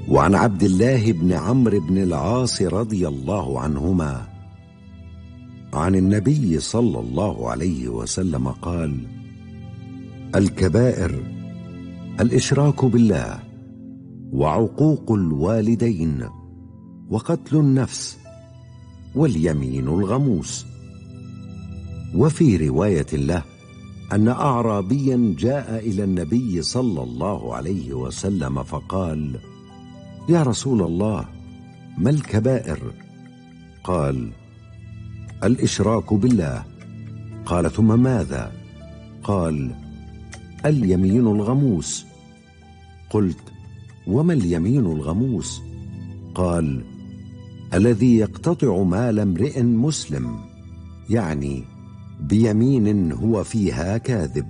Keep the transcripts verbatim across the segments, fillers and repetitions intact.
وعن عبد الله بن عمرو بن العاص رضي الله عنهما عن النبي صلى الله عليه وسلم قال: الكبائر الإشراك بالله، وعقوق الوالدين، وقتل النفس، واليمين الغموس. وفي رواية له أن أعرابيا جاء إلى النبي صلى الله عليه وسلم فقال: يا رسول الله، ما الكبائر؟ قال: الإشراك بالله. قال: ثم ماذا؟ قال: اليمين الغموس. قلت: وما اليمين الغموس؟ قال: الذي يقتطع مال امرئ مسلم، يعني بيمين هو فيها كاذب.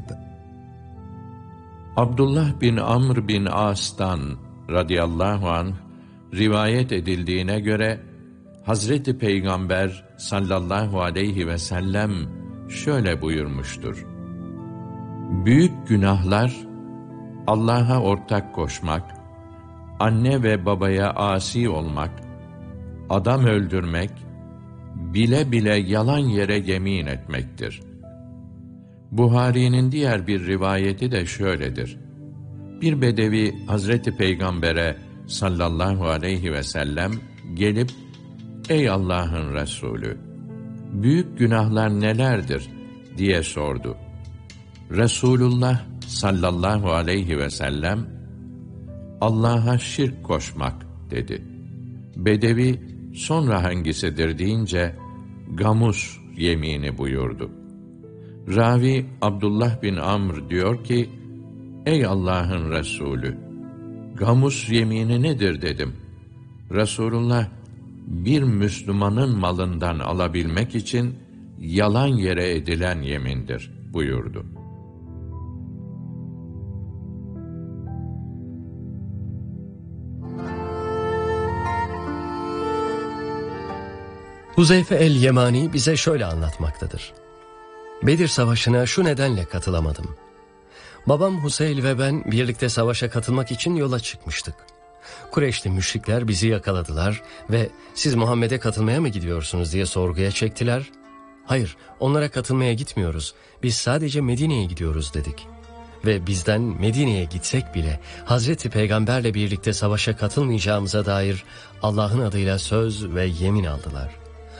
Abdullah bin Amr bin As'tan radıyallahu anh rivayet edildiğine göre Hazreti Peygamber sallallahu aleyhi ve sellem şöyle buyurmuştur: büyük günahlar Allah'a ortak koşmak, anne ve babaya asi olmak, adam öldürmek, bile bile yalan yere yemin etmektir. Buhari'nin diğer bir rivayeti de şöyledir: bir bedevi Hazreti Peygamber'e sallallahu aleyhi ve sellem gelip, ey Allah'ın Resulü, büyük günahlar nelerdir diye sordu. Resulullah sallallahu aleyhi ve sellem, Allah'a şirk koşmak dedi. Bedevi sonra hangisidir deyince, gamus yemini buyurdu. Ravi Abdullah bin Amr diyor ki, ey Allah'ın Resulü, gamus yemini nedir dedim. Resulullah, bir Müslümanın malından alabilmek için yalan yere edilen yemindir buyurdu. Huzeyfe el-Yemani bize şöyle anlatmaktadır: Bedir Savaşı'na şu nedenle katılamadım. Babam Huseyl ve ben birlikte savaşa katılmak için yola çıkmıştık. Kureyşli müşrikler bizi yakaladılar ve siz Muhammed'e katılmaya mı gidiyorsunuz diye sorguya çektiler. Hayır, onlara katılmaya gitmiyoruz, biz sadece Medine'ye gidiyoruz dedik. Ve bizden Medine'ye gitsek bile Hazreti Peygamberle birlikte savaşa katılmayacağımıza dair Allah'ın adıyla söz ve yemin aldılar.